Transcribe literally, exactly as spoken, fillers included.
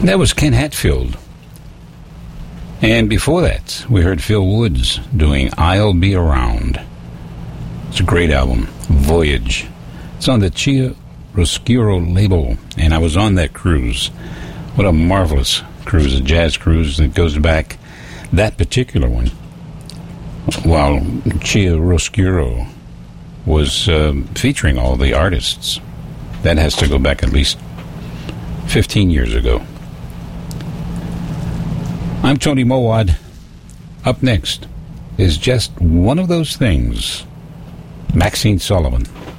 That was Ken Hatfield. And before that, we heard Phil Woods doing I'll Be Around. It's a great album, Voyage. It's on the Chiaroscuro label, and I was on that cruise. What a marvelous cruise, a jazz cruise that goes back, that particular one, while Chiaroscuro was uh, featuring all the artists. That has to go back at least fifteen years ago. I'm Tony Mowad. Up next is Just One of Those Things, Maxine Sullivan.